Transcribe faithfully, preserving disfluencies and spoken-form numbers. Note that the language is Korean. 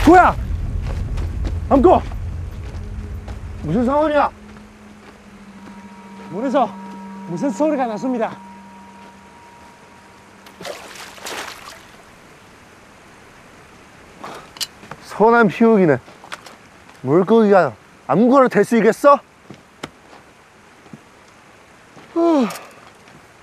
뭐야? 암고! 무슨 상황이야? 문에서 무슨 소리가 났습니다. 선한 피우기네. 물고기가 아무거나 될 수 있겠어?